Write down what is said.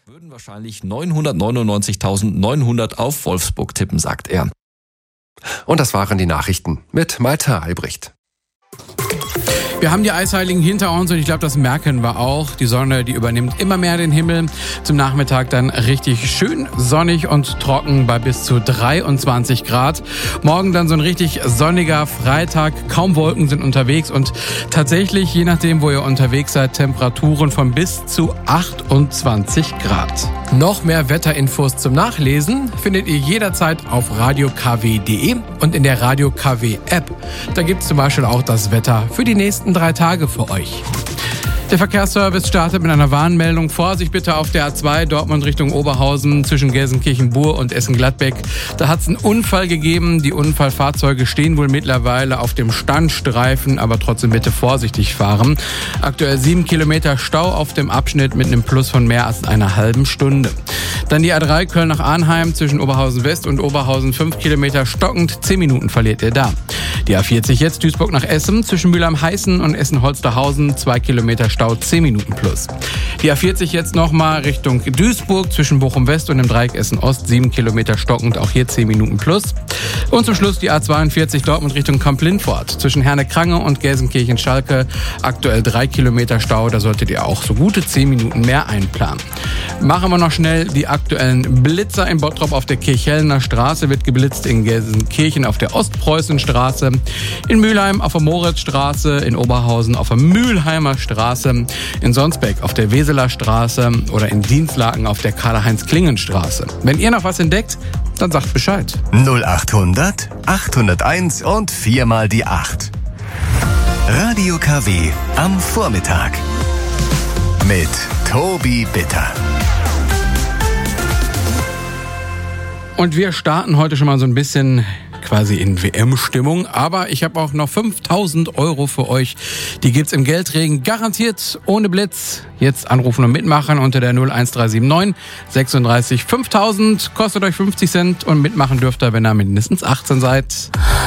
Würden wahrscheinlich 999.900 auf Wolfsburg tippen, sagt er. Und das waren die Nachrichten mit Malte Albrecht. Wir haben die Eisheiligen hinter uns und ich glaube, das merken wir auch. Die Sonne, die übernimmt immer mehr den Himmel. Zum Nachmittag dann richtig schön sonnig und trocken bei bis zu 23 Grad. Morgen dann so ein richtig sonniger Freitag. Kaum Wolken sind unterwegs und tatsächlich, je nachdem, wo ihr unterwegs seid, Temperaturen von bis zu 28 Grad. Noch mehr Wetterinfos zum Nachlesen findet ihr jederzeit auf radiokw.de und in der Radio KW App. Da gibt es zum Beispiel auch das Wetter für die nächsten 3 Tage für euch. Der Verkehrsservice startet mit einer Warnmeldung. Vorsicht bitte auf der A2 Dortmund Richtung Oberhausen zwischen Gelsenkirchen-Bur und Essen-Gladbeck. Da hat es einen Unfall gegeben. Die Unfallfahrzeuge stehen wohl mittlerweile auf dem Standstreifen, aber trotzdem bitte vorsichtig fahren. Aktuell 7 Kilometer Stau auf dem Abschnitt mit einem Plus von mehr als einer halben Stunde. Dann die A3 Köln nach Arnheim zwischen Oberhausen West und Oberhausen 5 Kilometer stockend. 10 Minuten verliert ihr da. Die A40 jetzt Duisburg nach Essen zwischen Mülheim-Heißen und Essen-Holsterhausen 2 Kilometer Stau, 10 Minuten plus. Die A40 jetzt nochmal Richtung Duisburg zwischen Bochum West und dem Dreieck Essen Ost 7 Kilometer stockend, auch hier 10 Minuten plus. Und zum Schluss die A42 Dortmund Richtung Kamp-Lindfort zwischen Herne-Krange und Gelsenkirchen-Schalke aktuell 3 Kilometer Stau, da solltet ihr auch so gute 10 Minuten mehr einplanen. Machen wir noch schnell die aktuellen Blitzer in Bottrop auf der Kirchhellner Straße, wird geblitzt in Gelsenkirchen auf der Ostpreußenstraße, in Mülheim auf der Moritzstraße, in Oberhausen auf der Mülheimer Straße, in Sonsbeck auf der Weseler Straße oder in Dienstlaken auf der Karl-Heinz-Klingen-Straße. Wenn ihr noch was entdeckt, dann sagt Bescheid. 0800 801 und 4 mal die 8. Radio KW am Vormittag mit Tobi Bitter. Und wir starten heute schon mal so ein bisschen quasi in WM-Stimmung. Aber ich habe auch noch 5.000 € für euch. Die gibt's im Geldregen garantiert ohne Blitz. Jetzt anrufen und mitmachen unter der 01379 36 5000. Kostet euch 50 Cent und mitmachen dürft ihr, wenn ihr mindestens 18 seid.